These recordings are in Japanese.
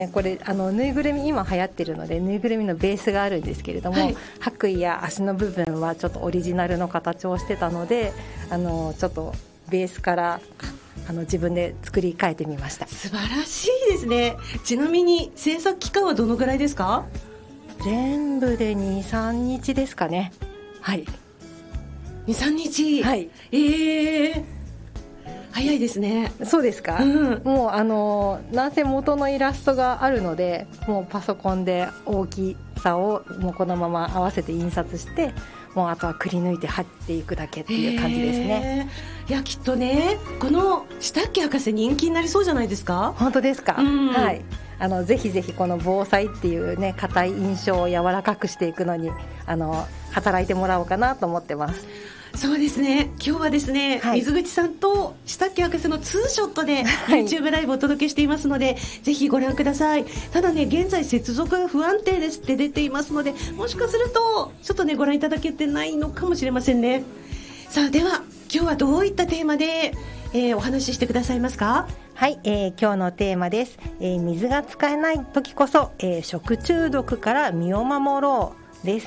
これぬいぐるみ今流行ってるので、ぬいぐるみのベースがあるんですけれども、はい、白衣や足の部分はちょっとオリジナルの形をしてたので、ちょっとベースから自分で作り変えてみました。 素晴らしいですね。ちなみに制作期間はどのぐらいですか？ 全部で 2,3 日ですかね。はい、 2,3 日、 はい、 早いですね。 そうですか、もうなんせ元のイラストがあるので、もうパソコンで大きさをもうこのまま合わせて印刷して、もうあとはくり抜いて貼っていくだけっていう感じですね。 いや、きっとね、この下っけ博士人気になりそうじゃないですか？ 本当ですか？はい、ぜひぜひこの防災っていうね、硬い印象を柔らかくしていくのに働いてもらおうかなと思ってます。 そうですね。今日はですね、はい、水口さんと下っけ博士のツーショットで YouTube ライブをお届けしていますので、はい、ぜひご覧ください。ただね、現在接続が不安定ですって出ていますので、もしかするとちょっとね、ご覧いただけてないのかもしれませんね。さあ、では今日はどういったテーマで、お話ししてくださいますか？ はい、今日のテーマです。水が使えない時こそ、食中毒から身を守ろうです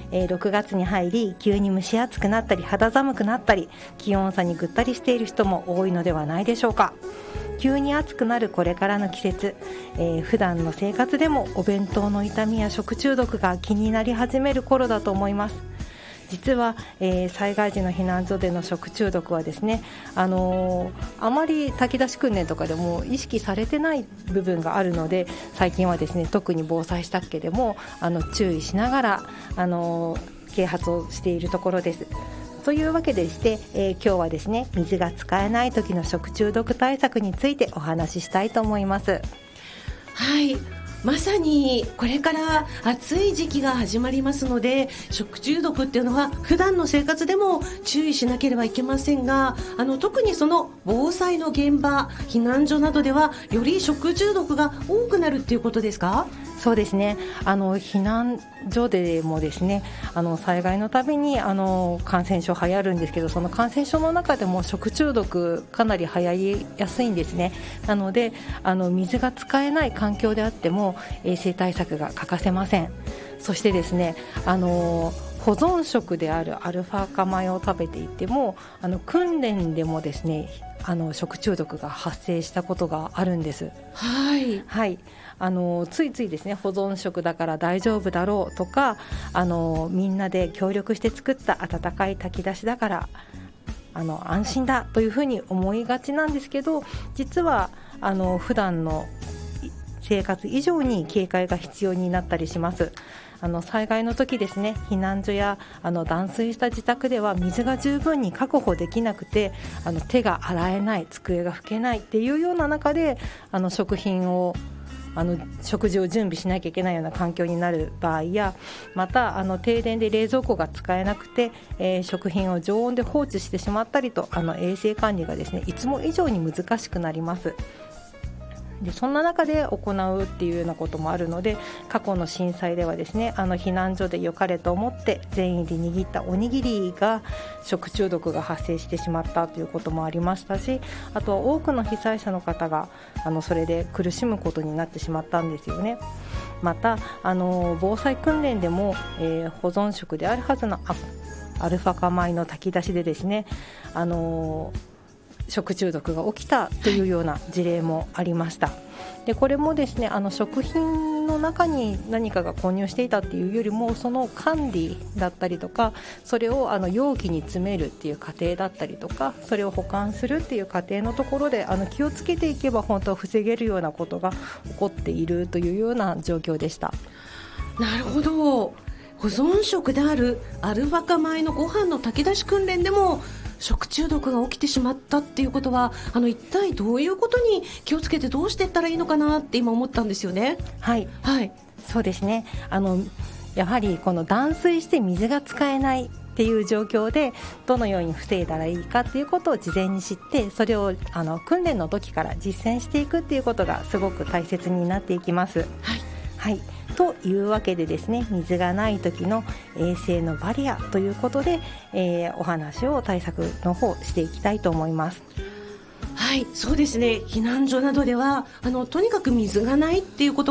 。6月に入り、急に蒸し暑くなったり肌寒くなったり、気温差にぐったりしている人も多いのではないでしょうか。急に暑くなるこれからの季節、普段の生活でもお弁当の傷みや食中毒が気になり始める頃だと思います。実は、災害時の避難所での食中毒はですね、あまり炊き出し訓練とかでも意識されてない部分があるので、最近はですね、特に防災したっけでも注意しながら啓発をしているところです。というわけでして、今日はですね、水が使えない時の食中毒対策についてお話ししたいと思います。 はい、まさにこれから暑い時期が始まりますので、食中毒っていうのは普段の生活でも注意しなければいけませんが、特にその防災の現場、避難所などではより食中毒が多くなるっていうことですか？ そうですね、避難所でもですね、災害のたびに感染症流行るんですけど、その感染症の中でも食中毒かなり流行りやすいんですね。なので水が使えない環境であっても衛生対策が欠かせません。そしてですね、保存食であるアルファ化米を食べていても訓練でもですね、食中毒が発生したことがあるんです。 はい、 はい、ついついですね、保存食だから大丈夫だろうとか、みんなで協力して作った温かい炊き出しだから安心だというふうに思いがちなんですけど、実は普段の生活以上に警戒が必要になったりします。災害の時ですね、避難所や断水した自宅では水が十分に確保できなくて手が洗えない、机が拭けないっていうような中で食事を準備しなきゃいけないような環境になる場合や、また停電で冷蔵庫が使えなくて、食品を常温で放置してしまったりと衛生管理がですね、いつも以上に難しくなります。でそんな中で行うっていうようなこともあるので、過去の震災ではですね、避難所で良かれと思って善意で握ったおにぎりが食中毒が発生してしまったということもありましたし、あとは多くの被災者の方がそれで苦しむことになってしまったんですよね。また防災訓練でも、保存食であるはずのアルファ化米の炊き出しでですね、食中毒が起きたというような事例もありました。でこれもですね、食品の中に何かが混入していたっていうよりも、その管理だったりとか、それを容器に詰めるっていう過程だったりとか、それを保管するっていう過程のところで気をつけていけば本当は防げるようなことが起こっているというような状況でした。 なるほど。保存食であるアルファ化米のご飯の炊き出し訓練でも食中毒が起きてしまったっていうことは、一体どういうことに気をつけてどうしていったらいいのかなって今思ったんですよね。 はい、はい、そうですね。やはりこの断水して水が使えないっていう状況でどのように防いだらいいかっていうことを事前に知って、それを訓練の時から実践していくっていうことがすごく大切になっていきます。 はい、 はい、というわけでですね、水がない時の衛生のバリアということで、お話を対策の方していきたいと思います。 ははい、そうですね。避難所などではとにかく水がないっていうこと